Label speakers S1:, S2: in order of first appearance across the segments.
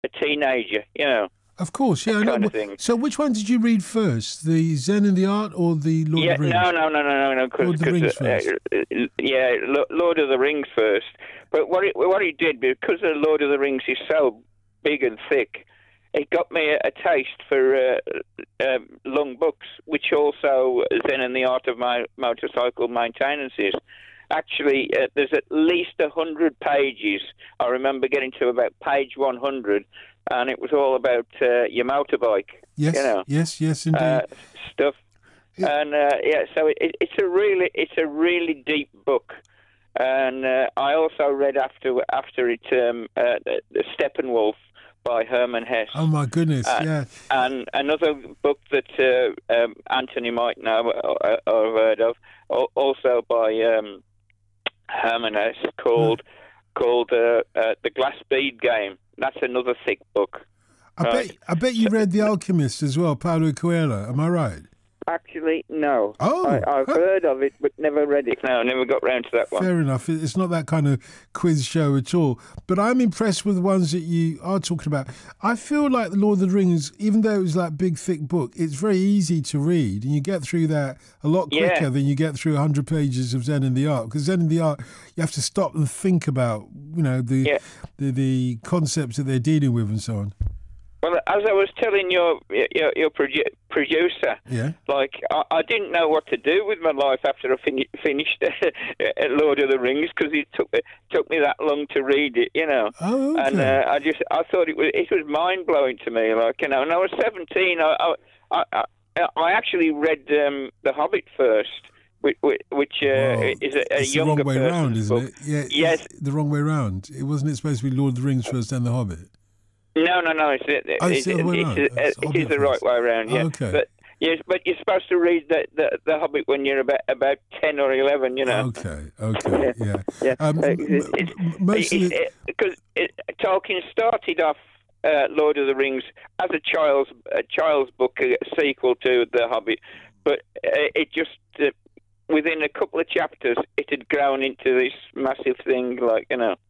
S1: a teenager, you know,
S2: Of course, yeah. I
S1: that kind
S2: know.
S1: of thing.
S2: So which one did you read first? The Zen and the Art or the Lord
S1: Yeah,
S2: of the Rings?
S1: no,
S2: Lord of the Rings first.
S1: yeah, Lord of the Rings first. But what he did, because the Lord of the Rings is so big and thick, it got me a taste for long books, which also Zen and the Art of my motorcycle maintenance is. Actually, there's at least 100 pages. I remember getting to about page 100, and it was all about your motorbike,
S2: Yes,
S1: you know,
S2: yes, indeed.
S1: stuff.
S2: Yeah.
S1: And so it's a really deep book. And I also read after it the Steppenwolf by Hermann Hesse.
S2: Oh my goodness, yeah.
S1: And another book that Anthony might know or have heard of, also by Hermann Hesse, called The Glass Bead Game. That's another thick book.
S2: I bet you read The Alchemist as well, Paulo Coelho. Am I right?
S1: Actually, no.
S2: Oh,
S1: I've heard of it, but never read it. No, never got round to that one.
S2: fair enough. It's not that kind of quiz show at all. But I'm impressed with the ones that you are talking about. I feel like The Lord of the Rings, even though it was like big, thick book, it's very easy to read. And you get through that a lot quicker than you get through 100 pages of Zen and the Art. Because Zen and the Art, you have to stop and think about, you know, the concepts that they're dealing with and so on.
S1: Well, as I was telling your producer, like I didn't know what to do with my life after I finished Lord of the Rings, because it took me that long to read it, you know.
S2: Oh, okay.
S1: And I thought it was mind blowing to me, like, you know. And I was 17. I actually read The Hobbit first, which is a
S2: it's
S1: younger
S2: the wrong way
S1: person's
S2: round, isn't
S1: book.
S2: it? Yeah,
S1: Yes.
S2: it's the wrong way round. It wasn't it supposed to be Lord of the Rings first, then The Hobbit?
S1: No. It's
S2: the other way around.
S1: It is the right way around. Yeah.
S2: Oh, okay.
S1: But yes, but you're supposed to read the Hobbit when you're about 10 or 11. You know.
S2: Okay. Yeah.
S1: Yeah. Because Tolkien started off Lord of the Rings as a child's book, a sequel to the Hobbit, but it just within a couple of chapters it had grown into this massive thing, like, you know.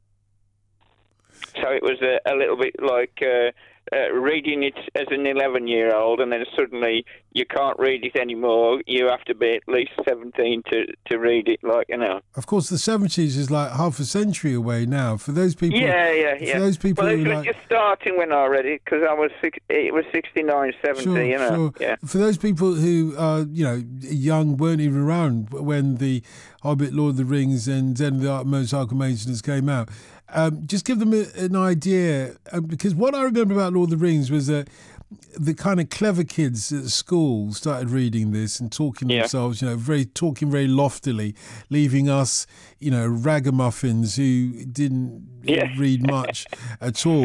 S1: So it was a little bit like reading it as an 11-year-old, and then suddenly you can't read it anymore. You have to be at least 17 to read it, like, you know.
S2: Of course, the 70s is like half a century away now. For those people,
S1: For those people, well, it was just starting when I read it, because it was 69, 70,
S2: sure,
S1: you know.
S2: Sure.
S1: Yeah.
S2: For those people who are, you know, young, weren't even around when the Hobbit, Lord of the Rings, and Zen and the Art of Motorcycle Maintenance came out. Just give them an idea, because what I remember about Lord of the Rings was that the kind of clever kids at school started reading this and talking themselves, you know, talking very loftily, leaving us, you know, ragamuffins who didn't read much at all.